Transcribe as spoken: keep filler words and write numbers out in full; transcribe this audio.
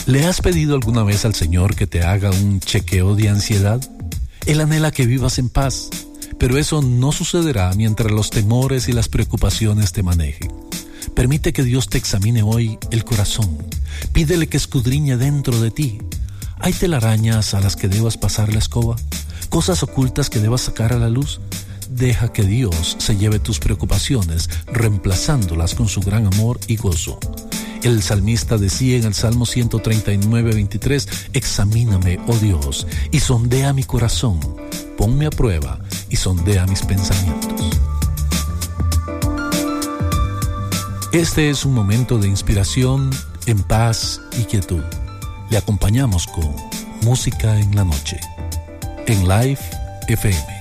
¿Le has pedido alguna vez al Señor que te haga un chequeo de ansiedad? Él anhela que vivas en paz, pero eso no sucederá mientras los temores y las preocupaciones te manejen. Permite que Dios te examine hoy el corazón. Pídele que escudriñe dentro de ti. ¿Hay telarañas a las que debas pasar la escoba? ¿Cosas ocultas que debas sacar a la luz? Deja que Dios se lleve tus preocupaciones, reemplazándolas con su gran amor y gozo. El salmista decía en el Salmo ciento treinta y nueve, veintitrés, examíname, oh Dios, y sondea mi corazón, ponme a prueba y sondea mis pensamientos. Este es un momento de inspiración, en paz y quietud. Le acompañamos con Música en la Noche, en Live F M.